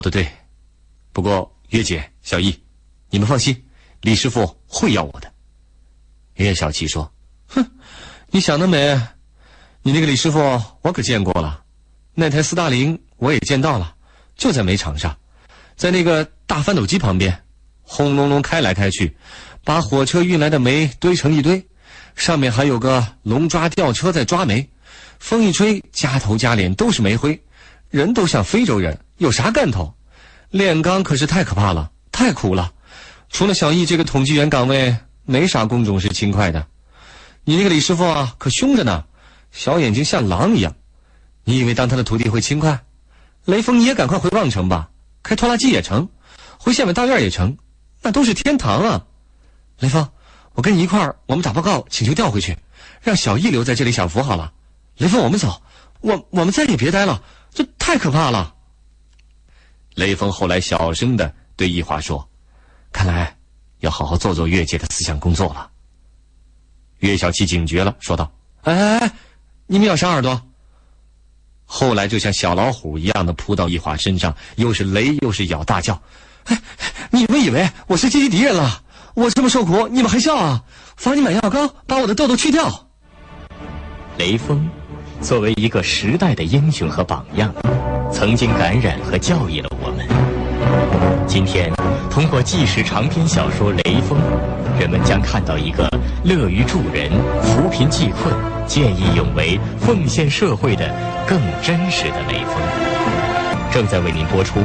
的对，不过岳姐、小易，你们放心，李师傅会要我的。岳小七说：“哼，你想得美！你那个李师傅我可见过了，那台斯大林我也见到了，就在煤场上，在那个大翻斗机旁边，轰隆隆开来开去，把火车运来的煤堆成一堆，上面还有个龙抓吊车在抓煤，风一吹，家头家脸都是煤灰，人都像非洲人，有啥干头？炼钢可是太可怕了，太苦了。除了小易这个统计员岗位，没啥工种是轻快的。你那个李师傅啊，可凶着呢，小眼睛像狼一样。你以为当他的徒弟会轻快？雷锋你也赶快回望城吧，开拖拉机也成，回县委大院也成，那都是天堂啊。雷锋，我跟你一块儿，我们打报告请求调回去，让小易留在这里享福好了。雷锋，我们走，我们再也别待了，这太可怕了。雷锋后来小声地对易华说：“看来要好好做岳姐的思想工作了。”岳小七警觉了，说道：“哎，你们咬啥耳朵？”后来就像小老虎一样的扑到易华身上，又是雷又是咬，大叫：“哎，你们以为我是阶级敌人了？我这么受苦，你们还笑啊？罚你买药膏，把我的痘痘去掉。” 雷锋作为一个时代的英雄和榜样，曾经感染和教育了我们。今天通过纪实长篇小说《雷锋》，人们将看到一个乐于助人、扶贫济困、见义勇为、奉献社会的更真实的雷锋。正在为您播出。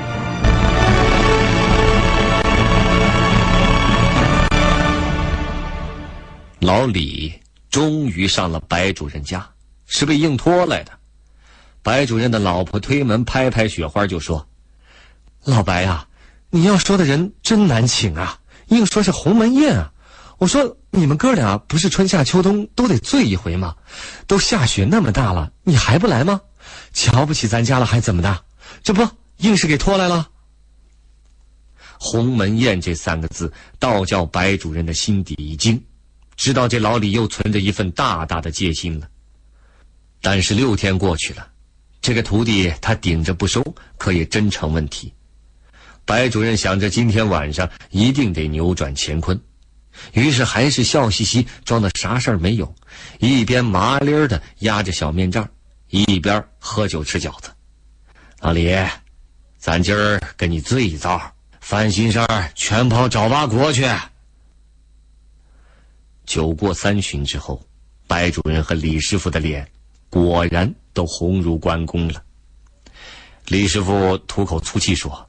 老李终于上了白主任家，是被硬拖来的。白主任的老婆推门拍拍雪花就说：“老白啊，你要说的人真难请啊，硬说是鸿门宴啊。我说你们哥俩不是春夏秋冬都得醉一回吗？都下雪那么大了，你还不来吗？瞧不起咱家了还怎么的？这不硬是给拖来了。”鸿门宴这3个字倒叫白主任的心底一惊，知道这老李又存着一份大大的戒心了。但是6天过去了，这个徒弟他顶着不收，可也真成问题。白主任想着今天晚上一定得扭转乾坤，于是还是笑嘻嘻装的啥事儿没有，一边麻利儿的压着小面罩，一边喝酒吃饺子。老李，咱今儿跟你醉一遭，烦心事儿全跑找八国去。酒过3巡之后，白主任和李师傅的脸果然都红如关公了。李师傅吐口粗气说：“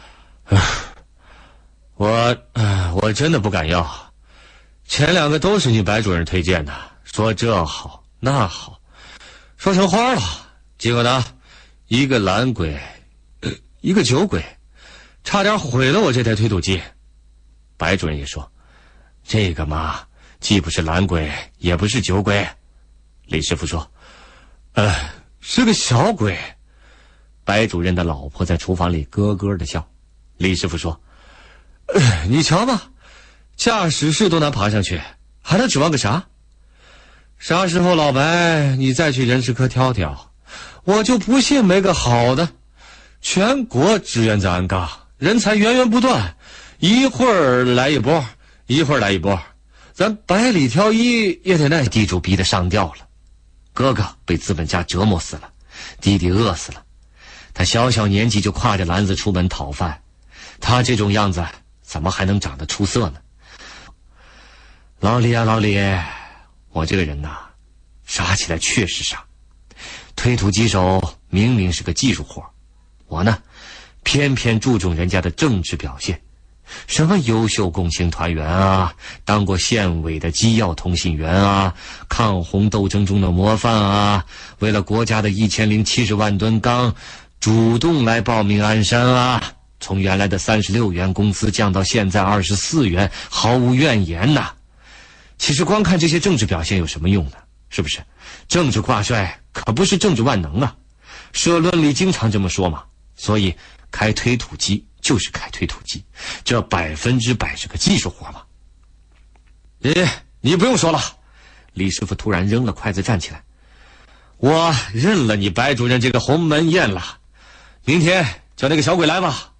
我真的不敢要，前2个都是你白主任推荐的，说这好那好，说成花了，结果呢，一个懒鬼，一个酒鬼，差点毁了我这台推土机。”白主任也说：“这个嘛，既不是懒鬼，也不是酒鬼。”李师傅说：“是个小鬼。”白主任的老婆在厨房里咯咯的笑。李师傅说：“你瞧吧，驾驶室都难爬上去，还能指望个啥？啥时候老白你再去人事科挑挑，我就不信没个好的。全国志愿咱干，人才源源不断，一会儿来一波，一会儿来一波，咱百里挑一也得那地主逼得上吊了。哥哥被资本家折磨死了，弟弟饿死了，他小小年纪就挎着篮子出门讨饭，他这种样子怎么还能长得出色呢？老李啊老李，我这个人呐，傻起来确实傻。推土机手明明是个技术活，我呢偏偏注重人家的政治表现，什么优秀共青团员啊，当过县委的机要通信员啊，抗洪斗争中的模范啊，为了国家的1070万吨钢主动来报名鞍山啊，从原来的36元工资降到现在24元，毫无怨言呐。其实光看这些政治表现有什么用呢？是不是？政治挂帅可不是政治万能啊，社论里经常这么说嘛。所以开推土机就是开推土机，这100%是个技术活嘛。你不用说了。李师傅突然扔了筷子站起来：“我认了你白主任这个鸿门宴了，明天叫那个小鬼来吧。”